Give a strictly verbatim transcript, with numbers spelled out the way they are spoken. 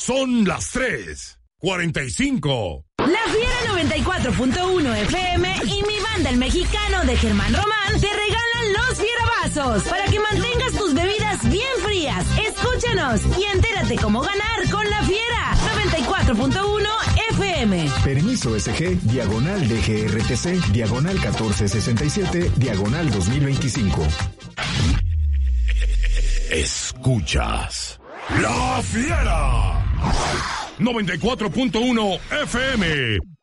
Son las tres cuarenta y cinco. La Fiera noventa y cuatro punto uno F M y mi banda El Mexicano de Germán Román te regalan los fierabazos para que mantengas tus bebidas bien frías. Escúchanos y entérate cómo ganar con La Fiera noventa y cuatro punto uno F M. Permiso S G, diagonal D G R T C, diagonal catorce sesenta y siete, diagonal dos mil veinticinco. Escuchas La Fiera noventa y cuatro punto uno F M.